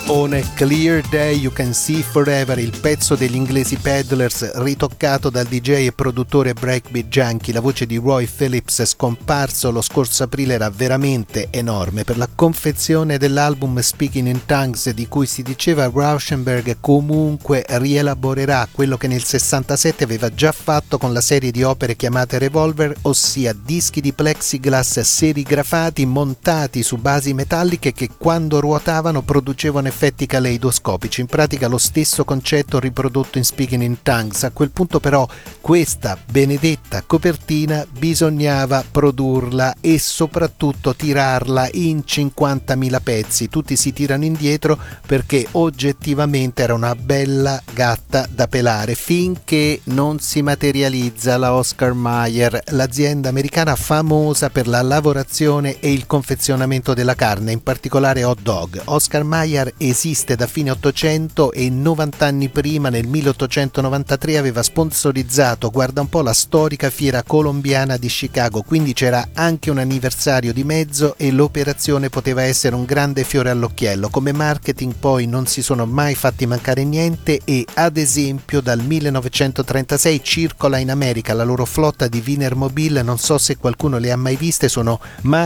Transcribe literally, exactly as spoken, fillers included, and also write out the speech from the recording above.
On a Clear Day You Can See Forever, il pezzo degli inglesi Peddlers ritoccato dal D J e produttore Breakbeat Junkie. La voce di Roy Phillips, scomparso lo scorso aprile, era veramente enorme. Per la confezione dell'album Speaking in Tongues, di cui si diceva Rauschenberg comunque rielaborerà quello che nel sessantasette aveva già fatto con la serie di opere chiamate Revolver, ossia dischi di plexiglass serigrafati montati su basi metalliche che quando ruotavano producevano effetti caleidoscopici. In pratica lo stesso concetto riprodotto in Speaking in Tongues. A quel punto però questa benedetta copertina bisognava produrla e soprattutto tirarla in cinquantamila pezzi. Tutti si tirano indietro perché oggettivamente era una bella gatta da pelare, finché non si materializza la Oscar Mayer, l'azienda americana famosa per la lavorazione e il confezionamento della carne, in particolare hot dog. Oscar Mayer esiste da fine ottocento e novanta anni prima, nel milleottocentonovantatré, aveva sponsorizzato, guarda un po', la storica fiera colombiana di Chicago, quindi c'era anche un anniversario di mezzo e l'operazione poteva essere un grande fiore all'occhiello. Come marketing poi non si sono mai fatti mancare niente e ad esempio dal millenovecentotrentasei circola in America la loro flotta di Wienermobile, non so se qualcuno le ha mai viste, sono